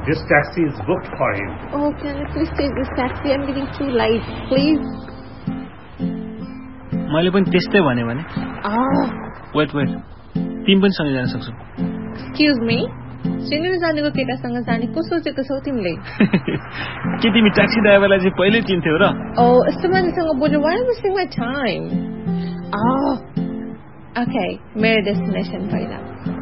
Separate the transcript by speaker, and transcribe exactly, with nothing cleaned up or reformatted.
Speaker 1: This taxi is booked for him.
Speaker 2: Oh, can you please take this taxi? I'm getting too late. Please.
Speaker 3: मैले पनि त्यस्तै भने भने
Speaker 2: Ah.
Speaker 3: Weight weight तिमी पनि सँगै जान सक्छौ
Speaker 2: Excuse me. सिनेमा जानेको केटासँग जाने को सोचेको छौ तिमीले?
Speaker 3: के तिमी ट्याक्सी ड्राइभरलाई चाहिँ पहिले चिन्थ्यौ र
Speaker 2: Oh, यस्तो मान्छेसँग बोल्नु why am I wasting my time? Oh. Okay, मेरो डेस्टिनेसन पहिला